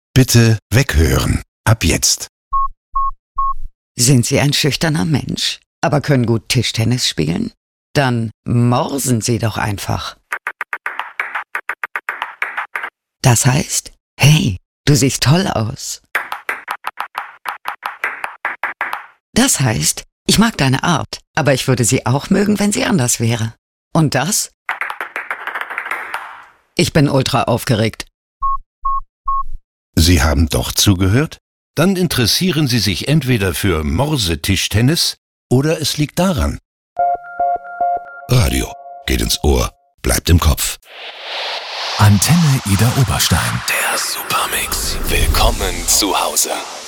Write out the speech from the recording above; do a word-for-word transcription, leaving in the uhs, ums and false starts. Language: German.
Bitte weghören. Ab jetzt. Sind Sie ein schüchterner Mensch, aber können gut Tischtennis spielen? Dann morsen Sie doch einfach. Das heißt, hey, du siehst toll aus. Das heißt, ich mag deine Art, aber ich würde sie auch mögen, wenn sie anders wäre. Und das? Ich bin ultra aufgeregt. Sie haben doch zugehört? Dann interessieren Sie sich entweder für Morsetischtennis oder es liegt daran. Radio geht ins Ohr, bleibt im Kopf. Antenne Ida Oberstein. Der Supermix. Willkommen zu Hause.